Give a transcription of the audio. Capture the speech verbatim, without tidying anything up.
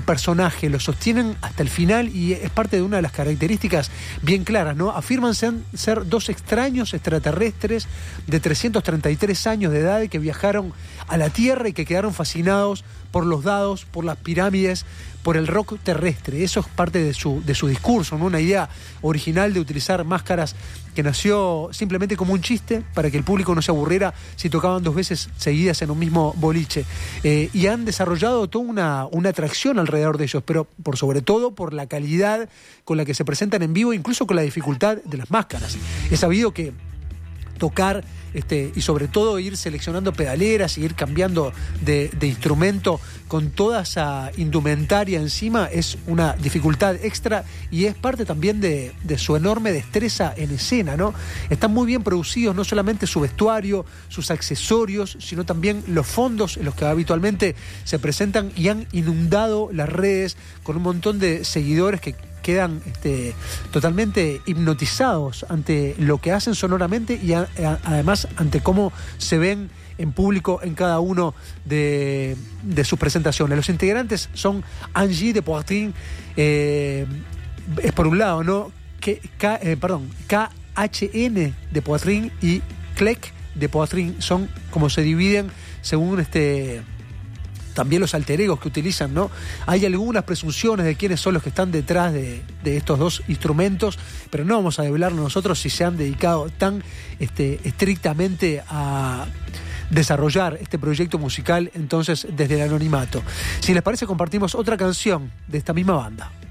personaje, lo sostienen hasta el final y es parte de una de las características bien claras, ¿no? Afirman ser, ser dos extraños extraterrestres de trescientos treinta y tres años de edad que viajaron a la Tierra y que quedaron fascinados por los dados, por las pirámides, por el rock terrestre. Eso es parte de su, de su discurso, ¿no? Una idea original de utilizar máscaras que nació simplemente como un chiste para que el público no se aburriera si tocaban dos veces seguidas en un mismo boliche. Eh, y han desarrollado toda una, una atracción alrededor de ellos, pero por sobre todo por la calidad con la que se presentan en vivo, incluso con la dificultad de las máscaras. He sabido que tocar este, y sobre todo ir seleccionando pedaleras y ir cambiando de, de instrumento con toda esa indumentaria encima es una dificultad extra y es parte también de, de su enorme destreza en escena, ¿no? Están muy bien producidos, no solamente su vestuario, sus accesorios, sino también los fondos en los que habitualmente se presentan y han inundado las redes con un montón de seguidores que quedan este, totalmente hipnotizados ante lo que hacen sonoramente y a, a, además ante cómo se ven en público en cada uno de, de sus presentaciones. Los integrantes son Angie de Poitrine, eh, es por un lado, ¿no? K, K, eh, perdón, K H N de Poitrine y Kleck de Poitrine, son como se dividen según este... también los alter egos que utilizan, ¿no? Hay algunas presunciones de quiénes son los que están detrás de, de estos dos instrumentos, pero no vamos a develar nosotros si se han dedicado tan este, estrictamente a desarrollar este proyecto musical, entonces, desde el anonimato. Si les parece, compartimos otra canción de esta misma banda.